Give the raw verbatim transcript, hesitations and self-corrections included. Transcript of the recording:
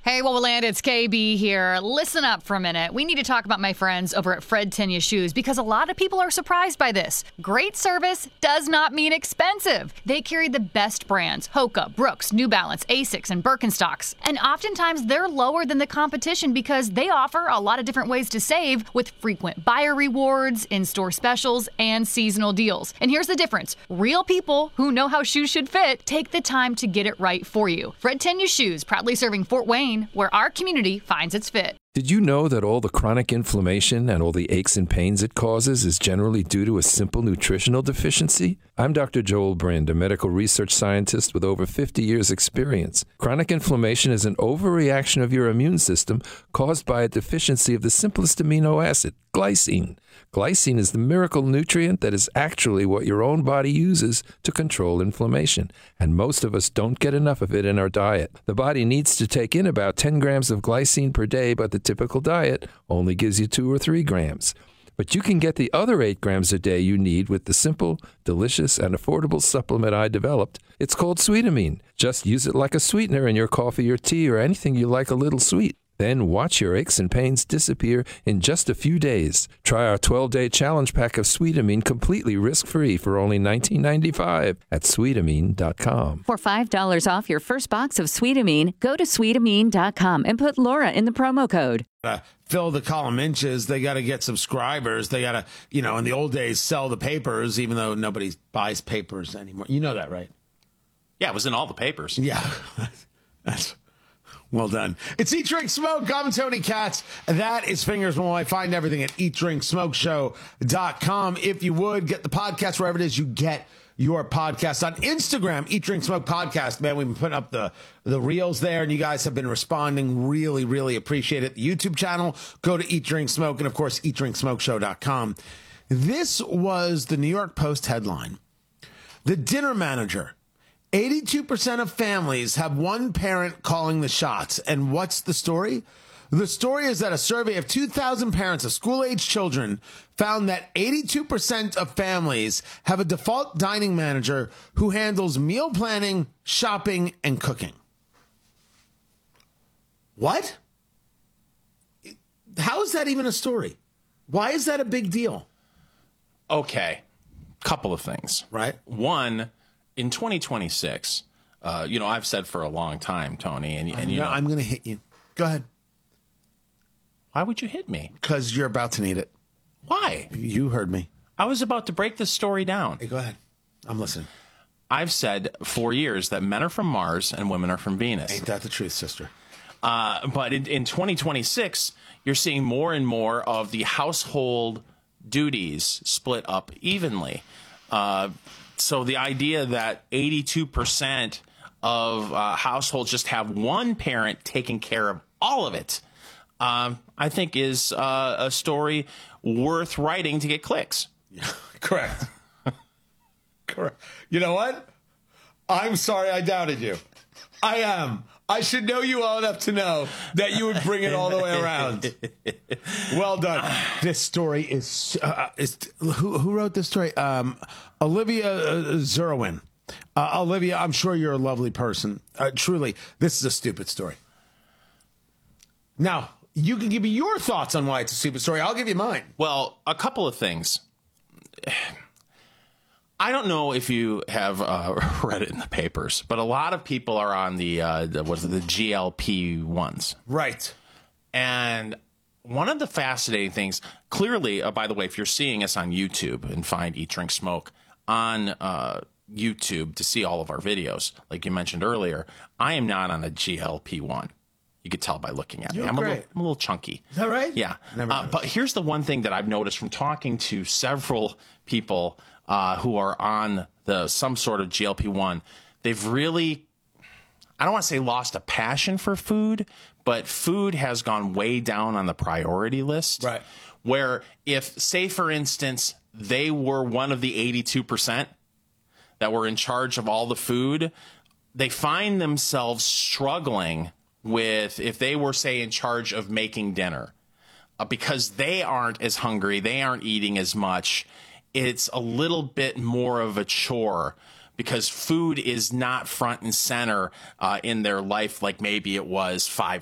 Hey, Wowoland, it's K B here. Listen up for a minute. We need to talk about my friends over at Fred Tenya Shoes because a lot of people are surprised by this. Great service does not mean expensive. They carry the best brands, Hoka, Brooks, New Balance, Asics, and Birkenstocks. And oftentimes they're lower than the competition because they offer a lot of different ways to save with frequent buyer rewards, in-store specials, and seasonal deals. And here's the difference. Real people who know how shoes should fit take the time to get it right for you. Fred Tenya Shoes, proudly serving Fort Wayne, where our community finds its fit. Did you know that all the chronic inflammation and all the aches and pains it causes is generally due to a simple nutritional deficiency? I'm Doctor Joel Brind, a medical research scientist with over fifty years experience. Chronic inflammation is an overreaction of your immune system caused by a deficiency of the simplest amino acid, glycine. Glycine is the miracle nutrient that is actually what your own body uses to control inflammation, and most of us don't get enough of it in our diet. The body needs to take in about ten grams of glycine per day, but the typical diet only gives you two or three grams. But you can get the other eight grams a day you need with the simple, delicious, and affordable supplement I developed. It's called Sweetamine. Just use it like a sweetener in your coffee or tea or anything you like a little sweet. Then watch your aches and pains disappear in just a few days. Try our twelve-day challenge pack of Sweetamine completely risk-free for only nineteen ninety-five at sweetamine dot com. For five dollars off your first box of Sweetamine, go to sweetamine dot com and put Laura in the promo code. Uh, fill the column inches. They got to get subscribers. They got to, you know, in the old days, sell the papers, even though nobody buys papers anymore. You know that, right? Yeah, it was in all the papers. Yeah. That's well done. It's Eat, Drink, Smoke. I'm Tony Katz. That is Fingers While I Find everything at eat drink smoke show dot com. If you would, get the podcast wherever it is you get your podcast. On Instagram, Eat, Drink, Smoke Podcast. Man, we've been putting up the, the reels there, and you guys have been responding. Really, really appreciate it. The YouTube channel, go to Eat, Drink, Smoke, and, of course, eat drink smoke show dot com. This was the New York Post headline. The dinner manager. eighty-two percent of families have one parent calling the shots. And what's the story? The story is that a survey of two thousand parents of school-age children found that eighty-two percent of families have a default dining manager who handles meal planning, shopping, and cooking. What? How is that even a story? Why is that a big deal? Okay, couple of things. Right. One, in twenty twenty-six, uh, you know, I've said for a long time, Tony, and, and you know, I'm going to hit you. Go ahead. Why would you hit me? Because you're about to need it. Why? You heard me. I was about to break this story down. Hey, go ahead. I'm listening. I've said for years that men are from Mars and women are from Venus. Ain't that the truth, sister? Uh, but in, in twenty twenty-six, you're seeing more and more of the household duties split up evenly. Uh, so the idea that eighty-two percent of uh, households just have one parent taking care of all of it, um, I think is uh, a story worth writing to get clicks. Correct. Correct. You know what? I'm sorry I doubted you. I am. I should know you well enough to know that you would bring it all the way around. Well done. This story is, uh, is who, who wrote this story? Um, Olivia uh, Zerwin. Uh, Olivia, I'm sure you're a lovely person. Uh, truly, this is a stupid story. Now, you can give me your thoughts on why it's a stupid story. I'll give you mine. Well, a couple of things. I don't know if you have uh, read it in the papers, but a lot of people are on the, uh, the what is it, the G L P ones. Right. And one of the fascinating things, clearly, uh, by the way, if you're seeing us on YouTube and find Eat, Drink, Smoke on uh, YouTube to see all of our videos, like you mentioned earlier, I am not on a G L P one. You could tell by looking at You're me. I'm a, little, great. I'm a little chunky. Is that right? Yeah. Never Uh, but here's the one thing that I've noticed from talking to several people uh, who are on the some sort of G L P one. They've really, I don't want to say lost a passion for food, but food has gone way down on the priority list. Right. Where if, say, for instance, they were one of the eighty-two percent that were in charge of all the food, they find themselves struggling with if they were, say, in charge of making dinner, uh, because they aren't as hungry, they aren't eating as much. It's a little bit more of a chore because food is not front and center uh, in their life like maybe it was five